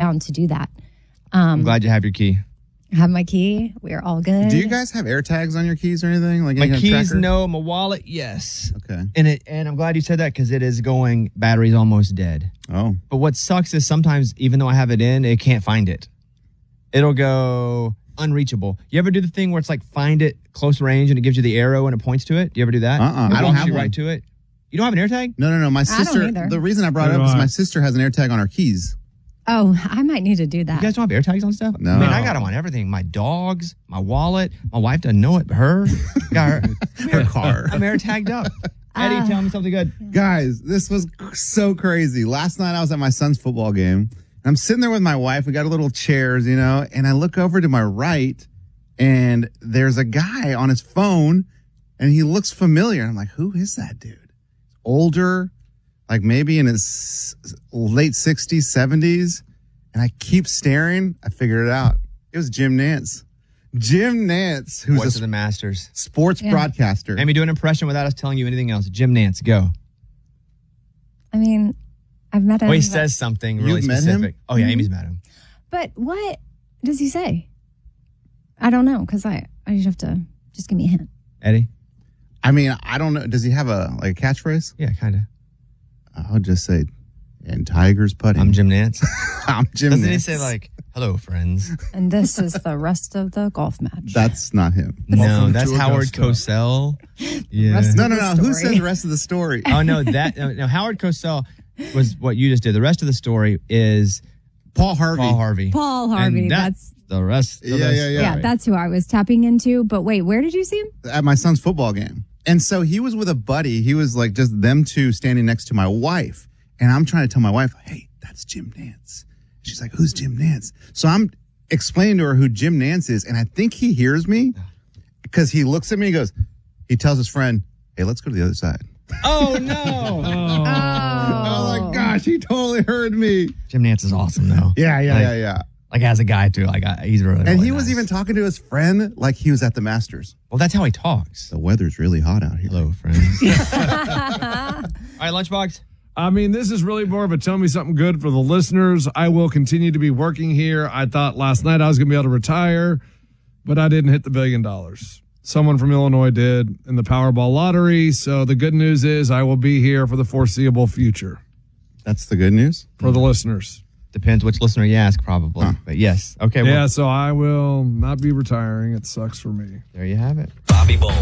down to do that. I'm glad you have your key. I have my key. We're all good. Do you guys have air tags on your keys or anything? Like My any keys, tracker? no. My wallet, yes. Okay. And I'm glad you said that because it is going, battery's almost dead. Oh. But what sucks is sometimes, even though I have it in, it can't find it. It'll go unreachable. You ever do the thing where it's like find it close range and it gives you the arrow and it points to it? Do you ever do that? I don't have you one. right to it. You don't have an AirTag? No. My I don't sister. either. The reason I brought it up is my sister has an air tag on her keys. Oh, I might need to do that. You guys don't have AirTags on stuff? No. I mean, I got them on everything. My dogs, my wallet. My wife doesn't know it, but her. Got Her car. I'm AirTagged up. Eddie, tell me something good. Guys, this was so crazy. Last night I was at my son's football game. I'm sitting there with my wife. We got a little chairs, and I look over to my right and there's a guy on his phone and he looks familiar. I'm like, who is that dude? Older, like maybe in his late 60s, 70s. And I keep staring. I figured it out. It was Jim Nantz. Jim Nantz, who's Voice a of the Masters. sports broadcaster. Amy, do an impression without us telling you anything else. Jim Nantz, go. I mean, I've met him. Well, he says something really You've met specific. him? Oh, yeah, Amy's met him. But what does he say? I don't know, because I just have to just give me a hint. Eddie? I mean, I don't know. Does he have a catchphrase? Yeah, kind of. I would just say, and Tigers putting. I'm Jim Nantz. I'm Jim Doesn't Nantz. he say like, hello, friends? And this is the rest of the golf match. That's not him. No, Welcome that's to Howard Augusta. Cosell. Yeah. Rest- No. The Who story. says the rest of the story? Oh, no, no, Howard Cosell was what you just did. The rest of the story is Paul Harvey. Paul Harvey. Paul Harvey. And That's the rest of the Yeah. yeah, that's who I was tapping into. But wait, where did you see him? At my son's football game. And so he was with a buddy. He was like just them two standing next to my wife. And I'm trying to tell my wife, hey, that's Jim Nantz. She's like, who's Jim Nantz? So I'm explaining to her who Jim Nantz is. And I think he hears me because he looks at me and goes, he tells his friend, hey, let's go to the other side. Oh, no. Oh my gosh, he totally heard me. Jim Nantz is awesome, though. Yeah. Like, as a guy, too. Like, he's really, And really he was nice. even talking to his friend like he was at the Masters. Well, that's how he talks. The weather's really hot out here. Hello, friends. All right, Lunchbox. I mean, this is really more of a tell me something good for the listeners. I will continue to be working here. I thought last night I was going to be able to retire, but I didn't hit the $1 billion. Someone from Illinois did in the Powerball lottery. So the good news is I will be here for the foreseeable future That's the good news. for the listeners. Depends which listener you ask, probably. But yes. Okay, Yeah, well, so I will not be retiring. It sucks for me. there you have it. Bobby Bones.